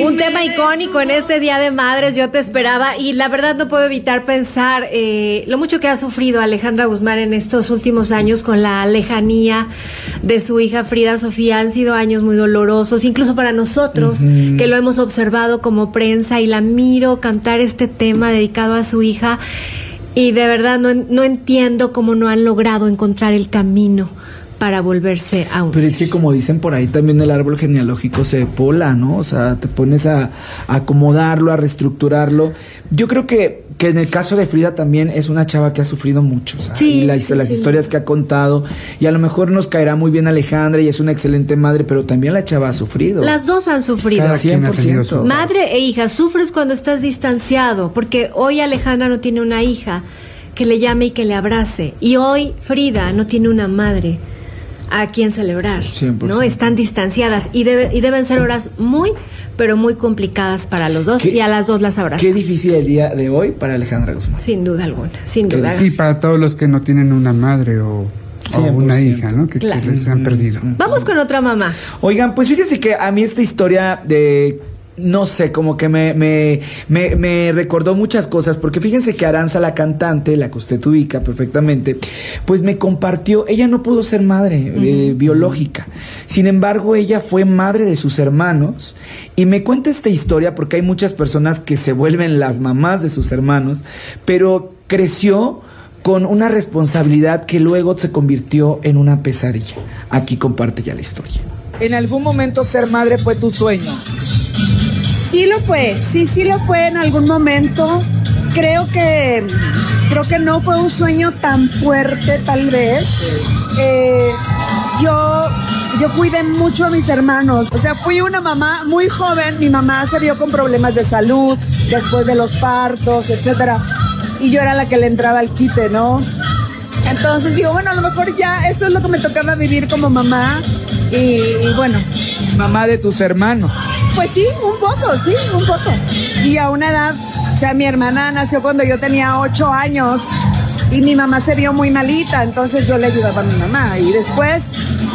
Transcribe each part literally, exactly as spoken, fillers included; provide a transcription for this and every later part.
Un tema icónico en este Día de Madres, Yo Te Esperaba, y la verdad no puedo evitar pensar eh, lo mucho que ha sufrido Alejandra Guzmán en estos últimos años con la lejanía de su hija Frida Sofía. Han sido años muy dolorosos, incluso para nosotros, uh-huh. que lo hemos observado como prensa, y la miro cantar este tema dedicado a su hija, y de verdad no, no entiendo cómo no han logrado encontrar el camino para volverse a un... Pero es que, como dicen por ahí, también el árbol genealógico se pola, ¿no? O sea, te pones a, a acomodarlo, a reestructurarlo. Yo creo que, que en el caso de Frida también es una chava que ha sufrido mucho, ¿sabes? Sí, y la, sí, las sí. historias que ha contado, y a lo mejor nos caerá muy bien Alejandra y es una excelente madre, pero también la chava ha sufrido. Las dos han sufrido. cien por ciento. Madre e hija, sufres cuando estás distanciado, porque hoy Alejandra no tiene una hija que le llame y que le abrace, y hoy Frida no tiene una madre a quien celebrar, cien por ciento. ¿no? Están distanciadas y, debe, y deben ser horas muy, pero muy complicadas para los dos, y a las dos las abrazan. Qué difícil el día de hoy para Alejandra Guzmán. Sin duda alguna, sin Qué duda. Y para todos los que no tienen una madre o, o una hija, ¿no? Que, claro. que les han perdido. Vamos con otra mamá. Oigan, pues fíjense que a mí esta historia de... No sé, como que me, me, me, me recordó muchas cosas, porque fíjense que Aranza, la cantante, la que usted ubica perfectamente, pues me compartió, ella no pudo ser madre uh-huh. eh, biológica, sin embargo ella fue madre de sus hermanos, y me cuenta esta historia porque hay muchas personas que se vuelven las mamás de sus hermanos, pero creció con una responsabilidad que luego se convirtió en una pesadilla. Aquí comparte ya la historia. ¿En algún momento ser madre fue tu sueño? Sí lo fue, sí, sí lo fue en algún momento. Creo que, creo que no fue un sueño tan fuerte, tal vez. Eh, yo, yo cuidé mucho a mis hermanos. O sea, fui una mamá muy joven. Mi mamá se vio con problemas de salud después de los partos, etcétera. Y yo era la que le entraba al quite, ¿no? Entonces digo, bueno, a lo mejor ya eso es lo que me tocaba vivir como mamá. Y, y bueno. Mamá de tus hermanos. Pues sí, un poco, sí, un poco. Y a una edad, o sea, mi hermana nació cuando yo tenía ocho años y mi mamá se vio muy malita, entonces yo le ayudaba a mi mamá. Y después,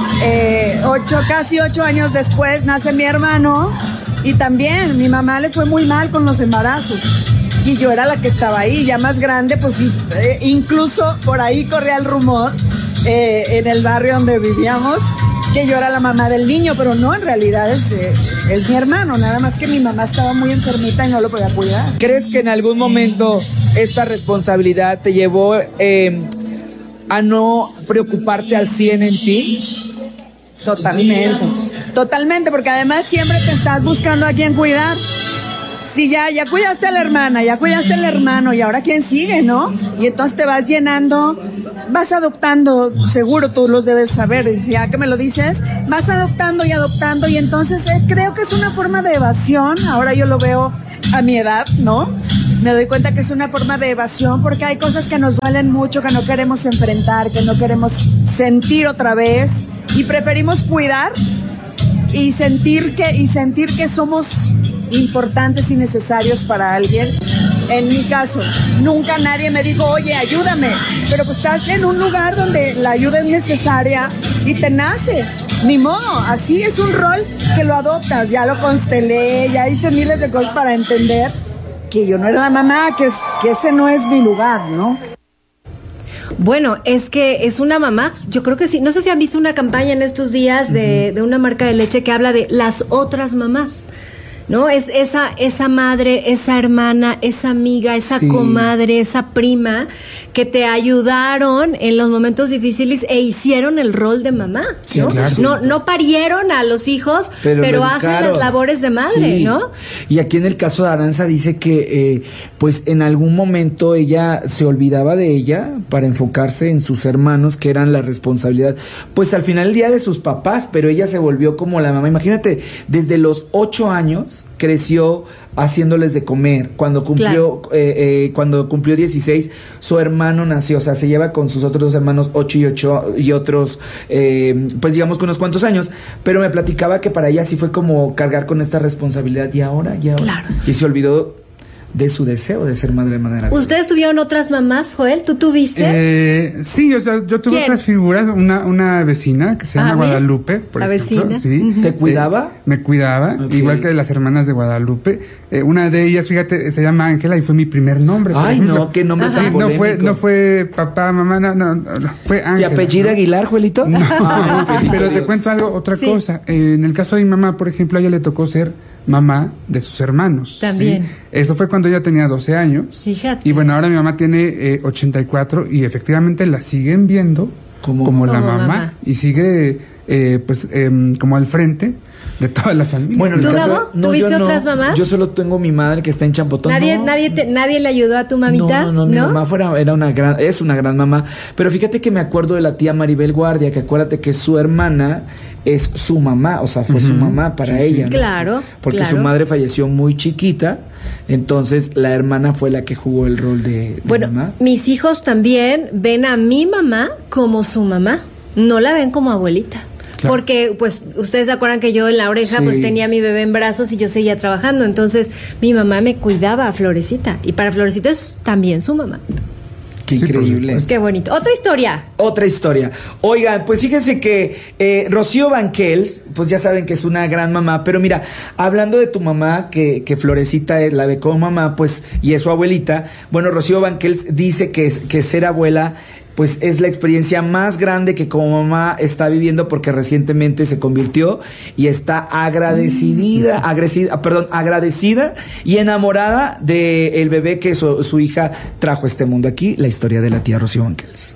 eh, ocho, casi ocho años después, nace mi hermano y también mi mamá le fue muy mal con los embarazos. Y yo era la que estaba ahí, ya más grande, pues sí, eh, incluso por ahí corría el rumor eh, en el barrio donde vivíamos, que yo era la mamá del niño, pero no, en realidad es, eh, es mi hermano, nada más que mi mamá estaba muy enfermita y no lo podía cuidar. ¿Crees que en algún momento esta responsabilidad te llevó eh, a no preocuparte al cien en ti? Totalmente, totalmente, porque además siempre te estás buscando a quién cuidar. Si ya, ya cuidaste a la hermana, ya cuidaste al hermano, y ahora quién sigue, ¿no? Y entonces te vas llenando, vas adoptando, seguro tú los debes saber, ya que me lo dices, vas adoptando y adoptando, y entonces eh, creo que es una forma de evasión. Ahora yo lo veo a mi edad, ¿no? Me doy cuenta que es una forma de evasión, porque hay cosas que nos duelen mucho, que no queremos enfrentar, que no queremos sentir otra vez, y preferimos cuidar y sentir que, y sentir que somos importantes y necesarios para alguien. En mi caso, nunca nadie me dijo, oye, ayúdame, pero pues estás en un lugar donde la ayuda es necesaria y te nace, ni modo, así es un rol que lo adoptas. Ya lo constelé, ya hice miles de cosas para entender que yo no era la mamá, que, es, que ese no es mi lugar, ¿no? Bueno, es que es una mamá, yo creo que sí, no sé si han visto una campaña en estos días de, de una marca de leche que habla de las otras mamás, ¿no? Es esa, esa madre, esa hermana, esa amiga, esa sí. comadre, esa prima que te ayudaron en los momentos difíciles e hicieron el rol de mamá, ¿no? Sí, claro. No, no parieron a los hijos, pero, pero hacen las labores de madre, sí. ¿no? Y aquí en el caso de Aranza dice que, eh, pues en algún momento ella se olvidaba de ella para enfocarse en sus hermanos, que eran la responsabilidad, pues al final del día de sus papás, pero ella se volvió como la mamá. Imagínate, desde los ocho años creció haciéndoles de comer. Cuando cumplió, claro. eh, eh, cuando cumplió dieciséis, su hermano nació, o sea, se lleva con sus otros dos hermanos ocho y ocho y otros, eh, pues digamos con unos cuantos años, pero me platicaba que para ella sí fue como cargar con esta responsabilidad, y ahora, y ahora, claro. y se olvidó de su deseo de ser madre de manera biológica. ¿Ustedes tuvieron otras mamás, Joel? ¿Tú tuviste? Eh, sí, o sea, yo tuve ¿Quién? otras figuras, una, una vecina que se llama Ah, Guadalupe, por la ejemplo. vecina. Sí. Uh-huh. ¿Te cuidaba? Eh, me cuidaba, Ok. igual que las hermanas de Guadalupe. Eh, una de ellas, fíjate, se llama Ángela y fue mi primer nombre. por Ay, ejemplo. no, qué nombre Sí, tan no fue, polémico. no fue papá, mamá, no, no, no, no, fue ¿Se Ángela. apellida ¿no? Aguilar, Juelito? No, Ay, bendito pero te Dios. cuento algo, otra Sí. cosa. Eh, en el caso de mi mamá, por ejemplo, a ella le tocó ser mamá de sus hermanos. ¿sí? También. Eso fue cuando ella tenía doce años. Fíjate. Y bueno, ahora mi mamá tiene eh, ochenta y cuatro y efectivamente la siguen viendo Como- como, la Como mamá, mamá. y sigue eh, pues em, como al frente de toda la familia. Bueno, en ¿Tú, el caso- Gabo? no, ¿Tuviste yo no. otras mamás? Yo solo tengo mi madre que está en Champotón. ¿Nadie, No. nadie, te- nadie le ayudó a tu mamita? No, no, no, mi mamá fuera, era una gran, es una gran mamá. Pero fíjate que me acuerdo de la tía Maribel Guardia, que acuérdate que su hermana es su mamá, o sea, fue su mamá para Sí, sí. ella. ¿no? Claro, Porque claro. su madre falleció muy chiquita, entonces la hermana fue la que jugó el rol de, de Bueno, mamá. mis hijos también ven a mi mamá como su mamá, no la ven como abuelita. Claro. Porque, pues, ustedes se acuerdan que yo en la oreja, Sí. pues, tenía a mi bebé en brazos y yo seguía trabajando. Entonces, mi mamá me cuidaba a Florecita. Y para Florecita es también su mamá. Qué Sí, por increíble. supuesto. Qué bonito. Otra historia. Otra historia. Oigan, pues fíjense que eh, Rocío Banquels, pues ya saben que es una gran mamá, pero mira, hablando de tu mamá, que, que Florecita eh, la ve como mamá, pues, y es su abuelita, bueno, Rocío Banquels dice que, es, que ser abuela, pues es la experiencia más grande que como mamá está viviendo porque recientemente se convirtió y está agradecidida, agradecida, perdón, agradecida y enamorada del bebé que su, su hija trajo a este mundo. Aquí la historia de la tía Rocío Banquels.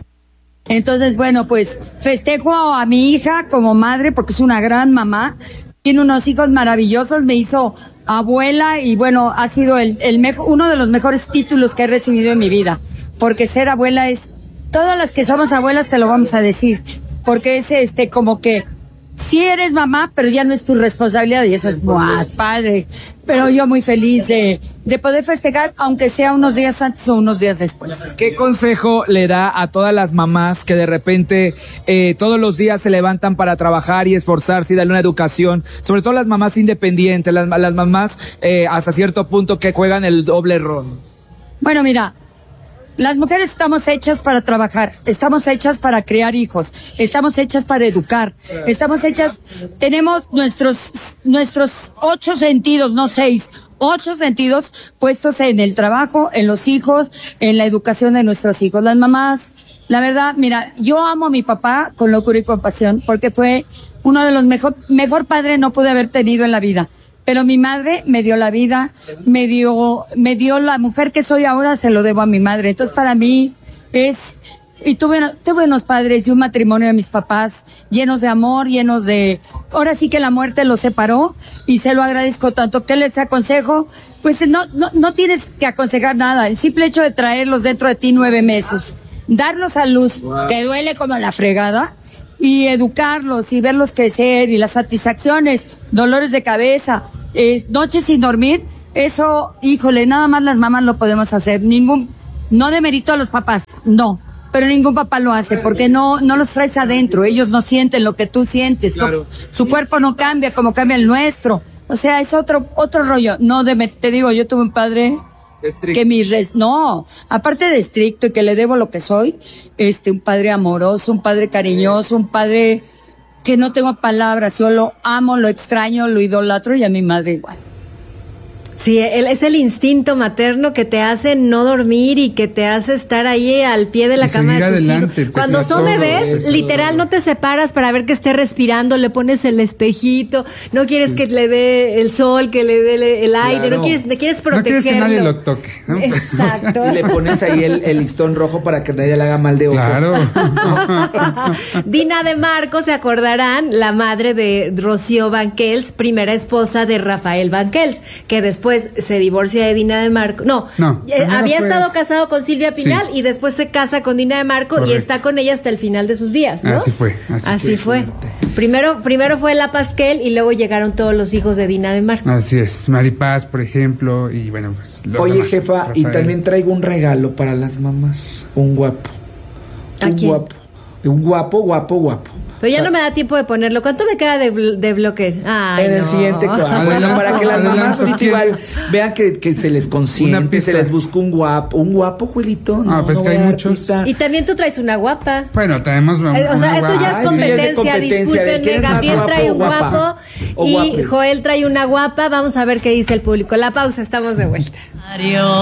Entonces, bueno, pues festejo a mi hija como madre porque es una gran mamá. Tiene unos hijos maravillosos, me hizo abuela y bueno, ha sido el, el mejor, uno de los mejores títulos que he recibido en mi vida. Porque ser abuela es, todas las que somos abuelas te lo vamos a decir. Porque es este como que sí eres mamá, pero ya no es tu responsabilidad y eso es más padre. Pero yo muy feliz de, de poder festejar, aunque sea unos días antes o unos días después. ¿Qué consejo le da a todas las mamás que de repente eh, todos los días se levantan para trabajar y esforzarse y darle una educación? Sobre todo las mamás independientes, las, las mamás eh, hasta cierto punto que juegan el doble rol. Bueno, mira, las mujeres estamos hechas para trabajar, estamos hechas para criar hijos, estamos hechas para educar, estamos hechas, tenemos nuestros, nuestros ocho sentidos, no seis, ocho sentidos puestos en el trabajo, en los hijos, en la educación de nuestros hijos. Las mamás, la verdad, mira, yo amo a mi papá con locura y compasión porque fue uno de los mejor, mejor padres no pude haber tenido en la vida. Pero mi madre me dio la vida, me dio, me dio la mujer que soy ahora, se lo debo a mi madre. Entonces para mí es, y tuve, tuve unos padres y un matrimonio de mis papás llenos de amor, llenos de, ahora sí que la muerte los separó y se lo agradezco tanto. ¿Qué les aconsejo? Pues no, no, no tienes que aconsejar nada. El simple hecho de traerlos dentro de ti nueve meses, darlos a luz, que duele como la fregada, y educarlos y verlos crecer y las satisfacciones, dolores de cabeza, eh, noches sin dormir, eso, híjole, nada más las mamás lo podemos hacer. Ningún, no demerito a los papás, no, pero ningún papá lo hace porque no, no los traes adentro, ellos no sienten lo que tú sientes, Claro. no, su cuerpo no cambia como cambia el nuestro, o sea, es otro, otro rollo. No, de, te digo, yo tuve un padre Estricto. que mi res, no, aparte de estricto y que le debo lo que soy, este, un padre amoroso, un padre cariñoso, un padre que no tengo palabras, yo lo amo, lo extraño, lo idolatro y a mi madre igual. Sí, el- es el instinto materno que te hace no dormir y que te hace estar ahí al pie de la Y cama de seguir tus adelante, hijos. pese Cuando a son todo bebés, eso. literal no te separas para ver que esté respirando, le pones el espejito, no quieres que le dé el sol, que le dé el aire, Claro. no quieres, le quieres No protegerlo. quieres que nadie lo toque, ¿no? Exacto. Y le pones ahí el, el listón rojo para que nadie le haga mal de ojo. Claro. Dina de Marco, se acordarán, la madre de Rocío Banquels, primera esposa de Rafael Banquels, que después se divorcia de Dina de Marco. No, No, eh, primero había fue- estado casado con Silvia Pinal Sí. y después se casa con Dina de Marco y Correcto. está con ella hasta el final de sus días, ¿no? Así fue, así Así fue. Primero, primero fue la Pasquel y luego llegaron todos los hijos de Dina de Marco. Así es, Maripaz, por ejemplo, y bueno, pues los Oye, demás, jefa, y Rafael. también traigo un regalo para las mamás. Un guapo. ¿A Un quién? guapo. Un guapo, guapo, guapo. Pero ya O sea, no me da tiempo de ponerlo. ¿Cuánto me queda de, bl- de bloque? Ay, en el no. siguiente cuadro. Bueno, Adelante, para que las mamás adelante, ahorita ¿quién? igual vean que, que se les Una consiente, pista. se les busca un guapo. ¿Un guapo, Juelito? Ah, pues que voy hay a dar muchos. pista. Y también tú traes una guapa. Bueno, tenemos. Eh, O sea, una esto ya guapa. es Ay, sí, es de competencia, competencia, de discúlpenme. quién es más Gabriel guapo trae o un guapa. guapo O y guape. Joel trae una guapa. Vamos a ver qué dice el público. La pausa, estamos de vuelta.